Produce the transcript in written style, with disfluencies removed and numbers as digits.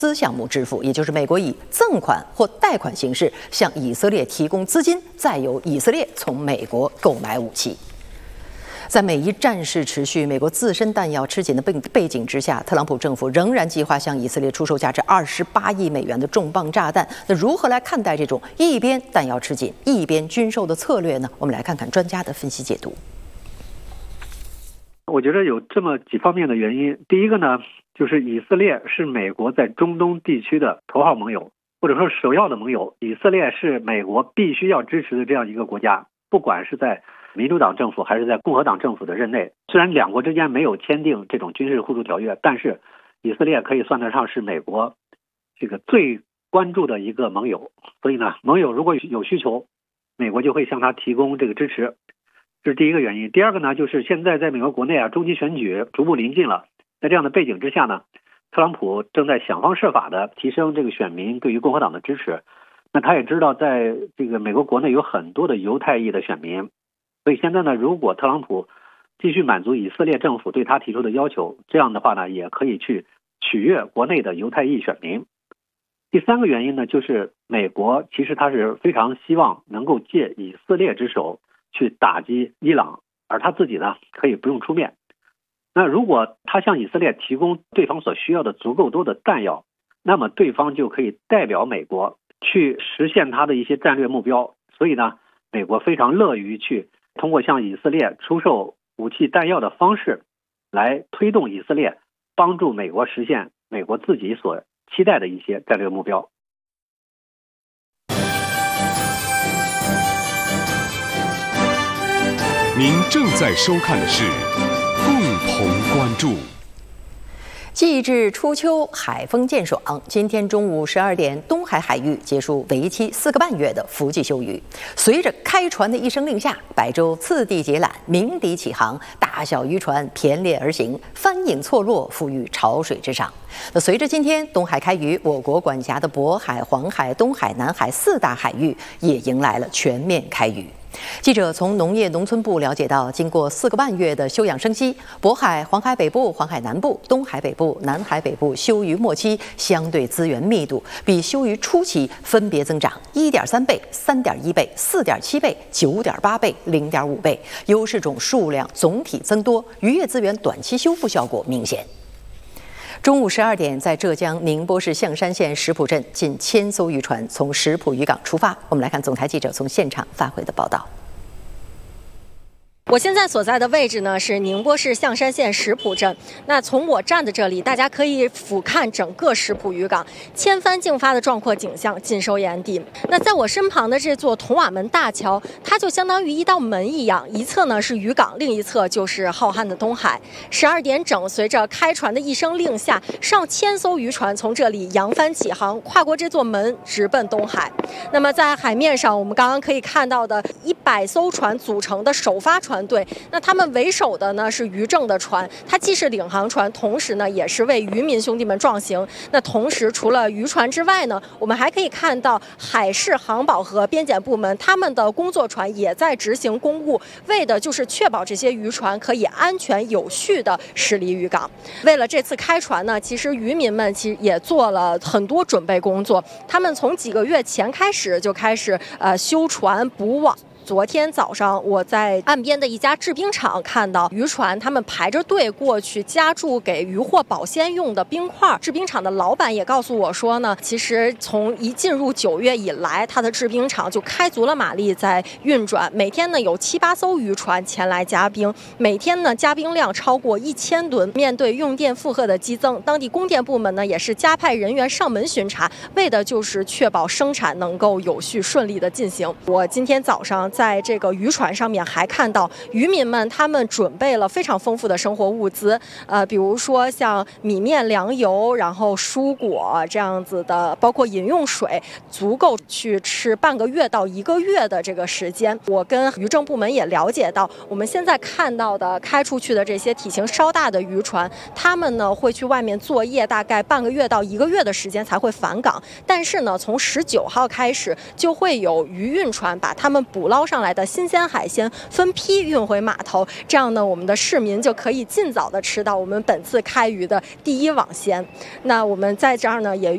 资项目支付，也就是美国以赠款或贷款形式向以色列提供资金，再由以色列从美国购买武器。在美伊战事持续、美国自身弹药吃紧的背景之下，特朗普政府仍然计划向以色列出售价值28亿美元的重磅炸弹。那如何来看待这种一边弹药吃紧，一边军售的策略呢？我们来看看专家的分析解读。 我觉得有这么几方面的原因。第一个呢，就是以色列是美国在中东地区的头号盟友，或者说首要的盟友。以色列是美国必须要支持的这样一个国家，不管是在民主党政府还是在共和党政府的任内。虽然两国之间没有签订这种军事互助条约，但是以色列可以算得上是美国这个最关注的一个盟友。所以呢，盟友如果有需求，美国就会向他提供这个支持。这是第一个原因。第二个呢，就是现在在美国国内中期选举逐步临近了，在这样的背景之下呢，特朗普正在想方设法的提升这个选民对于共和党的支持。那他也知道在这个美国国内有很多的犹太裔的选民，所以现在呢，如果特朗普继续满足以色列政府对他提出的要求，这样的话呢，也可以去取悦国内的犹太裔选民。第三个原因呢，就是美国其实他是非常希望能够借以色列之手去打击伊朗，而他自己呢可以不用出面。那如果他向以色列提供对方所需要的足够多的弹药，那么对方就可以代表美国去实现他的一些战略目标。所以呢，美国非常乐于去通过向以色列出售武器弹药的方式来推动以色列，帮助美国实现美国自己所期待的一些战略目标。 您正在收看的是共同关注。 季至初秋，海风渐爽。今天中午12点，东海海域结束为期4个半月的伏季休渔。随着开船的一声令下，百州次第解缆，鸣笛起航，大小渔船骈列而行，帆影错落，浮于潮水之上。那随着今天东海开渔，我国管辖的渤海、黄海、东海、南海4大海域也迎来了全面开渔。记者从农业农村部了解到，经过4个半月的休养生息，渤海、黄海北部、黄海南部、东海北部、南海北部休渔末期相对资源密度比休渔初期分别增长 1.3 倍、3.1倍、4.7倍、9.8倍、0.5倍，优势种数量总体增多，渔业资源短期修复效果明显。中午12点，在浙江宁波市象山县石浦镇，近1000艘渔船从石浦渔港出发。我们来看总台记者从现场发回的报道。 我现在所在的位置呢是宁波市象山县石浦镇。那从我站的这里，大家可以俯瞰整个石浦渔港，千帆竞发的壮阔景象尽收眼底。那在我身旁的这座铜瓦门大桥，它就相当于一道门一样，一侧呢是渔港，另一侧就是浩瀚的东海。12点整，随着开船的一声令下，上千艘渔船从这里扬帆起航，跨过这座门，直奔东海。那么在海面上，我们刚刚可以看到的100艘船组成的首发船队，那他们为首的呢是渔政的船，它既是领航船，同时呢也是为渔民兄弟们壮行。那同时除了渔船之外呢，我们还可以看到海事航保和边检部门他们的工作船也在执行公务，为的就是确保这些渔船可以安全有序的驶离渔港。为了这次开船呢，其实渔民们其实也做了很多准备工作，他们从几个月前开始就开始修船补网。昨天早上，我在岸边的一家制冰厂看到渔船，他们排着队过去加注给渔获保鲜用的冰块。制冰厂的老板也告诉我说呢，其实从一进入9月以来，他的制冰厂就开足了马力在运转，每天呢有7、8艘渔船前来加冰，每天呢加冰量超过1000吨。面对用电负荷的激增，当地供电部门呢也是加派人员上门巡查，为的就是确保生产能够有序顺利的进行。我今天早上在这个渔船上面还看到渔民们他们准备了非常丰富的生活物资，比如说像米面粮油，然后蔬果这样子的，包括饮用水，足够去吃半个月到1个月的这个时间。我跟渔政部门也了解到，我们现在看到的开出去的这些体型稍大的渔船，他们呢会去外面作业，大概半个月到1个月的时间才会返港。但是呢，从19号开始就会有渔运船把他们捕捞上来的新鲜海鲜分批运回码头，这样呢，我们的市民就可以尽早的吃到我们本次开渔的第1网鲜。那我们在这儿呢，也